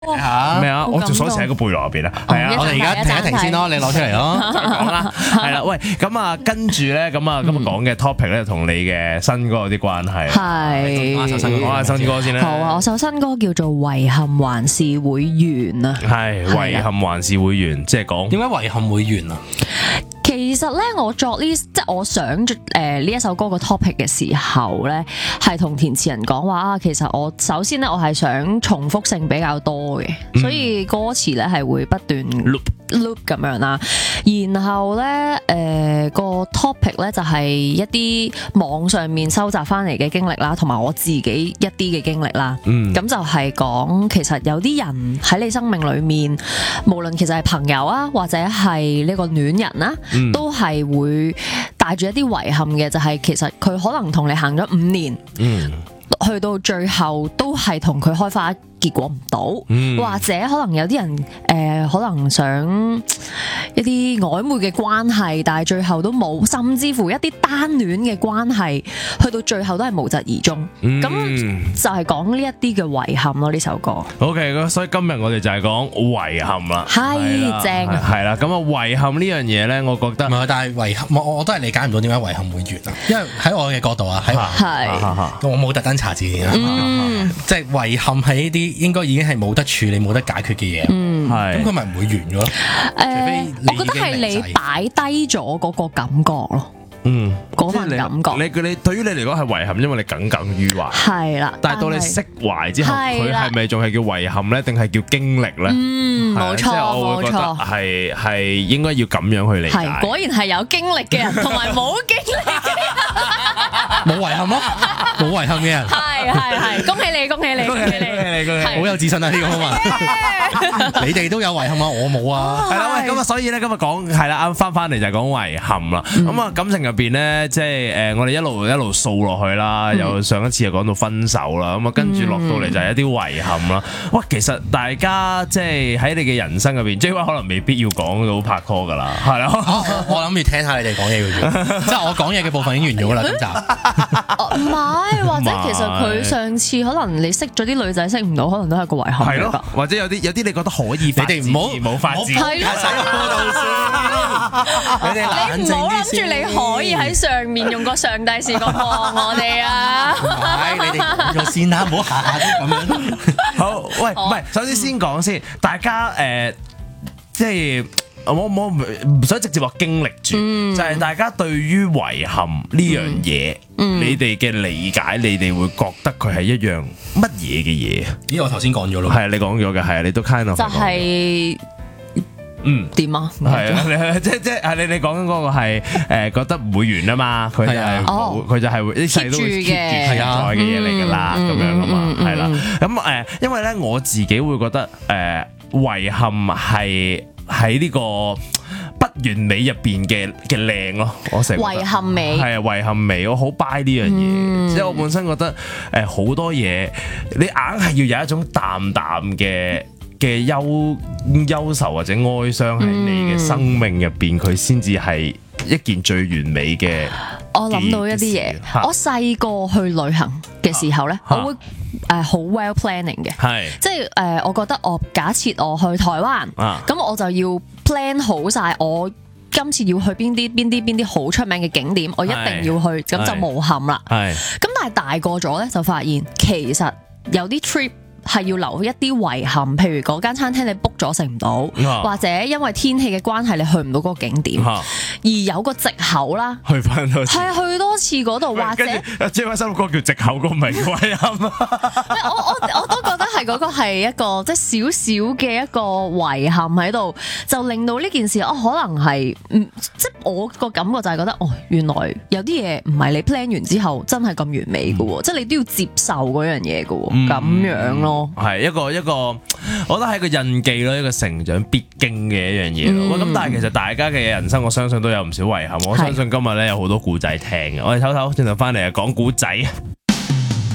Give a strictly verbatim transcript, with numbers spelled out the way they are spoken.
咩啊？我就鎖匙喺個背囊入邊啊。係啊， 我哋而家停一停先咯，你攞出嚟咯。 再講啦。係啦，喂，咁啊，跟住咧，咁啊，今日講嘅 topic 咧，同你嘅新歌有啲關係。 係。 講下首新歌，講下新歌先啦。 好啊，我首新歌叫做《遺憾還是會完》啊。 係遺憾還是會完，即係講點解遺憾會完啊？ 其實咧，我作呢即係我想誒呢一首歌個 topic 嘅時候咧，係同填詞人講話啊。其實我首先咧，我係想重複性比較多嘅，嗯、所以歌詞咧係會不斷 loop loop 咁樣啦。然後咧誒、呃個 topic 咧就係、是、一啲網上面收集翻嚟嘅經歷啦，同埋我自己一啲嘅經歷啦。咁、嗯、就係講其實有啲人喺你生命裏面，無論其實係朋友啊，或者係呢個戀人啦、啊。嗯、都係會帶住一啲遺憾嘅，就係、是、其實佢可能同你行咗五年，嗯、去到最後都係同佢開花結果唔到，嗯、或者可能有啲人誒、呃，可能想一啲曖昧嘅關係，但係最後都冇，甚至乎一啲單戀嘅關係，去到最後都係無疾而終。咁、嗯、就係講呢一啲嘅遺憾咯，呢首歌。 OK， 所以今日我哋就係講遺憾啦。 係正。 係啦，咁啊遺憾呢樣嘢咧，我覺得唔係，但係遺憾，我我都係理解唔到點解遺憾會完啊。因為喺我嘅角度啊，喺係我冇特登查字典啊，即係遺憾係呢啲。應該已經係冇得處理、冇得解決嘅嘢，嗯，係咁佢咪唔會完咗咯？誒， 我覺得係你擺低咗嗰個感覺咯，嗯，嗰份感覺。 你你對於你嚟講係遺憾，因為你耿耿於懷， 係啦。 但係到你釋懷之後，佢係咪仲係叫遺憾咧，定係叫經歷咧？ 嗯，冇錯， 即係我會覺得係係應該要咁樣去理解。 係果然係有經歷嘅人，同埋冇經歷嘅人， 冇遺憾咯，冇遺憾嘅人。 係係係，恭喜你，恭喜你，恭喜你， 恭喜你， 好有自信啊！呢個啊嘛，你哋都有遺憾啊，我冇啊。 係啦，喂，咁啊，所以咧，今日講係啦，啱翻翻嚟就係講遺憾啦。咁啊，感情入邊咧，即係誒，我哋一路一路掃落去啦，又上一次又講到分手啦，咁啊，跟住落到嚟就係一啲遺憾啦。哇，其實大家即係喺你嘅人生入邊，即係可能未必要講到拍拖噶啦，係啦。 我諗住聽下你哋講嘢嘅啫，即係我講嘢嘅部分已經完咗啦，今集。 唔係，或者其實佢上次可能你識咗啲女仔識唔到，可能都係個遺憾嚟㗎。 或者有啲有啲你覺得可以發展， 你哋唔好冇發展。 係咯，你唔好諗住你可以喺上面用個上帝視角望我哋啊！ 唔係，你哋用線啦，唔好下下都咁樣。 好，喂，唔係，首先先講先，大家誒，即係。我我唔想直接話經歷住，嗯、就係大家對於遺憾呢樣嘢，嗯、你哋嘅理解，你哋會覺得佢係一樣乜嘢嘅嘢？ 咦，我頭先講咗咯， 係啊，你講咗嘅，係啊，你都 kind of 就係、是、嗯點啊？ 係啊，即即係你你講緊嗰個係誒覺得唔會完啊嘛，佢就係佢就係一世都會 keep 住存在嘅嘢嚟㗎啦，咁樣啊嘛，係啦，咁誒，因為咧我自己會覺得誒遺憾係。喺呢個不完美入邊嘅嘅靚咯，我成日遺憾美係啊，遺憾美，我好 buy 呢樣嘢，即係、嗯、我本身覺得誒好、呃、多嘢，你硬係要有一種淡淡嘅嘅憂憂愁或者哀傷喺你嘅生命入邊，佢先至係一件最完美嘅。 我諗到一啲嘢，啊、我細個去旅行嘅時候咧，啊、我會誒好、呃、well planning 嘅，係即係誒、呃，我覺得我假設我去台灣，咁、啊、我就要 plan 好晒我今次要去邊啲邊啲邊啲好出名嘅景點，我一定要去，咁就無憾啦。係咁，但係大個咗咧，就發現其實有啲 trip。係要留一啲遺憾，譬如嗰間餐廳你 book 咗食唔到，啊、或者因為天氣嘅關係你去唔到嗰個景點，啊、而有個藉口啦， 去翻多次， 係去多次嗰度，或者即係翻首歌叫藉口，個名遺憾啊！ 我我我都覺得係嗰個係一個即係少少嘅一個遺憾喺度，就令到呢件事哦可能係嗯即係我個感覺就係覺得哦原來有啲嘢唔係你 plan 完之後真係咁完美嘅喎，嗯、即係你都要接受嗰樣嘢嘅喎，咁、嗯、樣咯。 係一個一個，我覺得係一個印記咯，一個成長必經嘅一樣嘢咯。咁、嗯、但係其實大家嘅人生，我相信都有唔少遺憾。我相信今日咧有好多故仔聽嘅。我哋唞唞，轉頭翻嚟啊，講故仔。